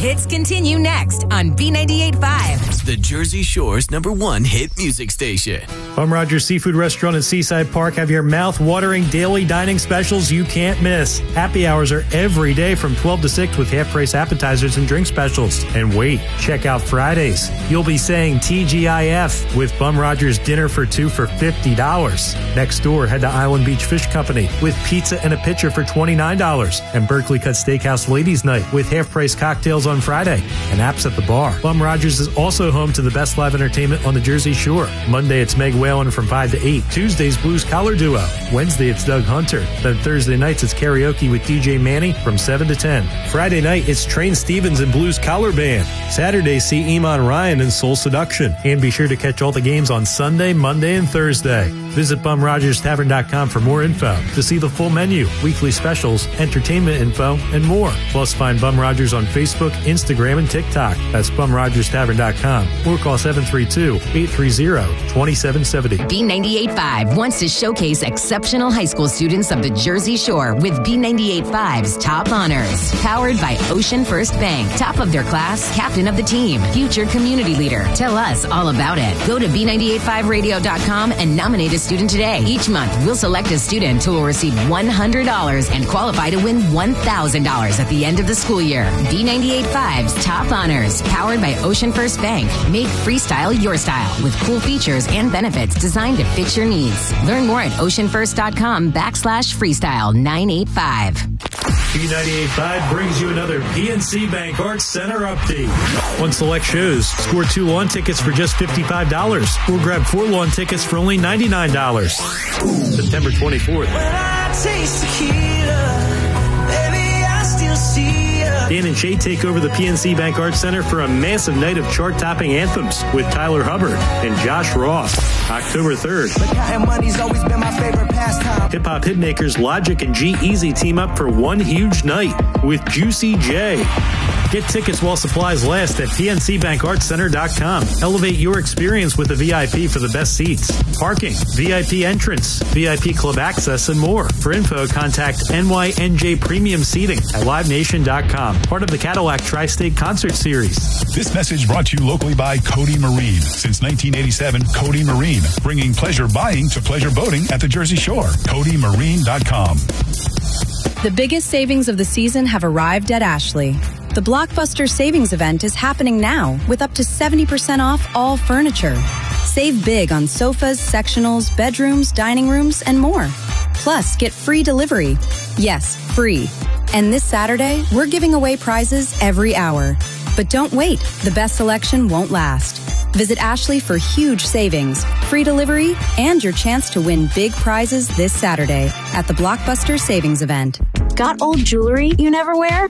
hits continue next on B98.5. The Jersey Shore's #1 hit music station. Bum Rogers Seafood Restaurant in Seaside Park have your mouth-watering daily dining specials you can't miss. Happy hours are every day from 12 to 6 with half-price appetizers and drink specials. And wait, check out Fridays. You'll be saying TGIF with Bum Rogers dinner for two for $50. Next door, head to Island Beach Fish Company with pizza and a pitcher for $29. And Berkeley Cut Steakhouse Ladies Night with half-price cocktails on Friday and apps at the bar. Bum Rogers is also home to the best live entertainment on the Jersey Shore. Monday, it's Meg Whalen from 5 to 8. Tuesday's Blues Collar Duo. Wednesday, it's Doug Hunter. Then Thursday nights, it's karaoke with DJ Manny from 7 to 10. Friday night, it's Train Stevens and Blues Collar Band. Saturday, see Iman Ryan and Soul Seduction. And be sure to catch all the games on Sunday, Monday, and Thursday. Visit BumRogersTavern.com for more info to see the full menu, weekly specials, entertainment info, and more. Plus, find Bum Rogers on Facebook, Instagram, and TikTok. That's BumRogersTavern.com or call 732-830-2770. B98.5 wants to showcase exceptional high school students of the Jersey Shore with B98.5's Top Honors. Powered by Ocean First Bank. Top of their class, captain of the team, future community leader. Tell us all about it. Go to B985radio.com and nominate a student today. Each month, we'll select a student who will receive $100 and qualify to win $1,000 at the end of the school year. B98.5's Top Honors. Powered by Ocean First Bank. Make freestyle your style with cool features and benefits designed to fit your needs. Learn more at oceanfirst.com/freestyle985. B98.5 brings you another PNC Bank Arts Center update. On select shows, score 2 lawn tickets for just $55 or grab 4 lawn tickets for only $99. September 24th. When I taste tequila, baby, I still see Dan and Shay take over the PNC Bank Arts Center for a massive night of chart-topping anthems with Tyler Hubbard and Josh Ross. October 3rd. Money's always been my favorite pastime. Hip-hop hitmakers Logic and G-Eazy team up for one huge night with Juicy J. Get tickets while supplies last at PNCBankArtsCenter.com. Elevate your experience with a VIP for the best seats, parking, VIP entrance, VIP club access, and more. For info, contact NYNJ Premium Seating at LiveNation.com. Part of the Cadillac Tri-State Concert Series. This message brought to you locally by Cody Marine. Since 1987, Cody Marine, bringing pleasure buying to pleasure boating at the Jersey Shore. CodyMarine.com. The biggest savings of the season have arrived at Ashley. The Blockbuster Savings Event is happening now with up to 70% off all furniture. Save big on sofas, sectionals, bedrooms, dining rooms, and more. Plus, get free delivery. Yes, free. And this Saturday, we're giving away prizes every hour. But don't wait. The best selection won't last. Visit Ashley for huge savings, free delivery, and your chance to win big prizes this Saturday at the Blockbuster Savings Event. Got old jewelry you never wear?